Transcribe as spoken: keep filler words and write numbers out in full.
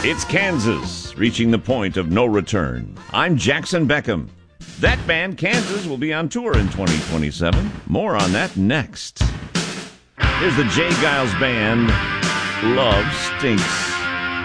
It's Kansas, reaching the point of no return. I'm Jackson Beckham. That band, Kansas, will be on tour in twenty twenty-seven. More on that next. Here's the Jay Giles Band, Love Stinks.